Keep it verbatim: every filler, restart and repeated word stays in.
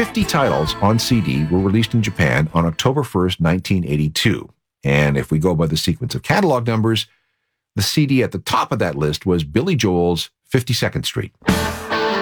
fifty titles on C D were released in Japan on October first, nineteen eighty-two. And if we go by the sequence of catalog numbers, the C D at the top of that list was Billy Joel's fifty-second Street.